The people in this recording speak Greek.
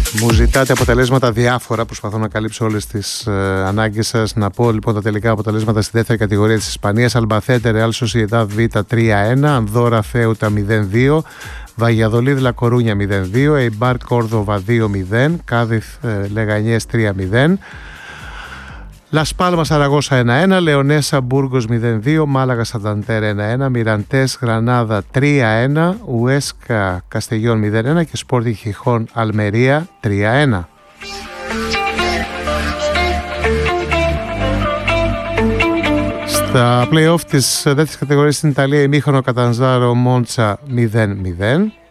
Μου ζητάτε αποτελέσματα διάφορα, προσπαθώ να καλύψω όλες τις ανάγκες σας. Να πω λοιπόν τα τελικά αποτελέσματα στη δεύτερη κατηγορία της Ισπανίας. Αλμπαθέτε Ρεάλ Σοσιεδάδ Β 3-1, Ανδόρα Θέουτα 0-2, Βαγιαδολίδ Λα Κορούνια 0-2, Εϊμπάρ Κόρδοβα 2-0, Κάδιθ Λεγανιές 3-0, Λας Πάλμας Αραγώσα 1-1, Λεωνέσα Μπούργος 0-2, Μάλαγα Σανταντέρ 1-1, Μιραντές Γρανάδα 3-1, Ουέσκα Καστεγιόν 0-1 και Σπόρτινγκ Χιχόν Αλμερία 3-1. Στα play-off της δεύτερης κατηγορίας στην Ιταλία, ημίχρονο Κατανζάρο Μόντσα 0-0.